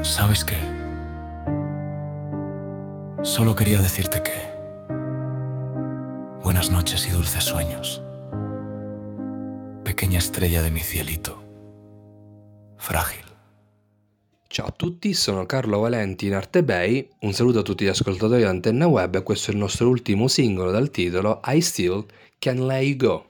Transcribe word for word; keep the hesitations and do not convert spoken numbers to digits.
¿Sabes qué? Solo quería decirte que... Buenas noches y dulces sueños. Pequeña estrella de mi cielito. Frágil. Ciao a tutti, sono Carlo Valenti in Artebay, un saluto a tutti gli ascoltatori di Antenna Web e questo è il nostro ultimo singolo dal titolo I Still Can Let You Go.